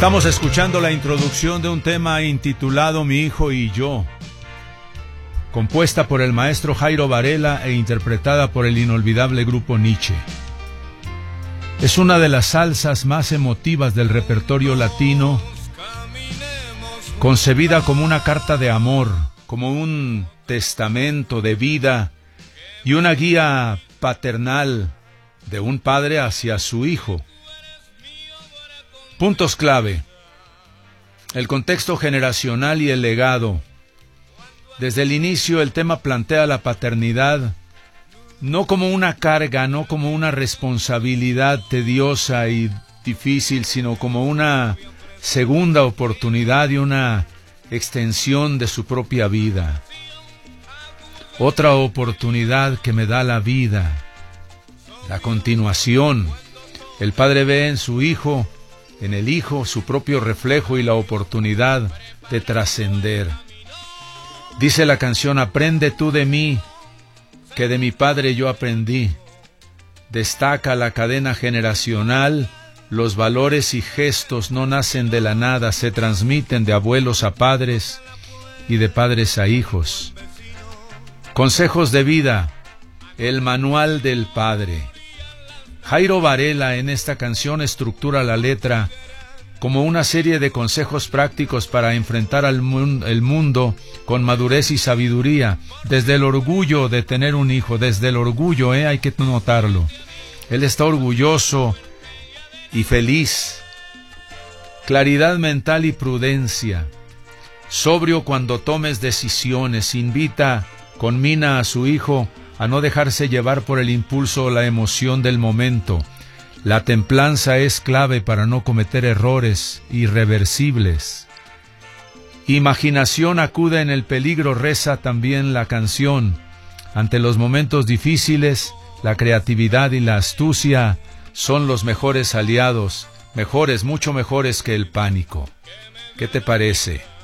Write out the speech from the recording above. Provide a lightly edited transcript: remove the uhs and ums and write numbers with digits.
Estamos escuchando la introducción de un tema intitulado Mi hijo y yo, compuesta por el maestro Jairo Varela e interpretada por el inolvidable grupo Nietzsche. Es una de las salsas más emotivas del repertorio latino, concebida como una carta de amor, como un testamento de vida y una guía paternal de un padre hacia su hijo. Puntos clave: el contexto generacional y el legado. Desde el inicio el tema plantea la paternidad no como una carga, no como una responsabilidad tediosa y difícil, sino como una segunda oportunidad y una extensión de su propia vida. Otra oportunidad que me da la vida, la continuación. El padre ve en su hijo, en el hijo, su propio reflejo y la oportunidad de trascender. Dice la canción: aprende tú de mí, que de mi padre yo aprendí. Destaca la cadena generacional, los valores y gestos no nacen de la nada, se transmiten de abuelos a padres y de padres a hijos. Consejos de vida, el manual del padre. Jairo Varela en esta canción estructura la letra como una serie de consejos prácticos para enfrentar el mundo con madurez y sabiduría, desde el orgullo de tener un hijo, desde el orgullo, hay que notarlo. Él está orgulloso y feliz. Claridad mental y prudencia. Sobrio cuando tomes decisiones, conmina a su hijo a no dejarse llevar por el impulso o la emoción del momento. La templanza es clave para no cometer errores irreversibles. Imaginación acude en el peligro, reza también la canción. Ante los momentos difíciles, la creatividad y la astucia son los mejores aliados, mucho mejores que el pánico. ¿Qué te parece?